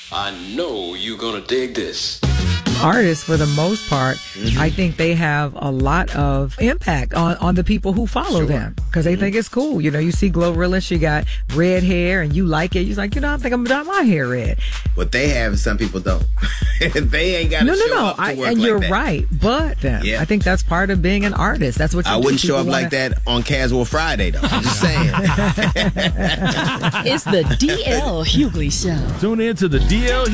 I know you're gonna dig this. Artists, for the most part, I think they have a lot of impact on the people who follow them because they think it's cool. You know, you see Glorilla, she got red hair and you like it. You're like, I think I'm gonna dye my hair red. What they have, some people don't. They ain't got to show up to work and like you're that. right. But I think that's part of being an artist. That's what you do. I wouldn't show up like that on Casual Friday, though. I'm just saying. It's the DL Hughley Show. Tune in to the DL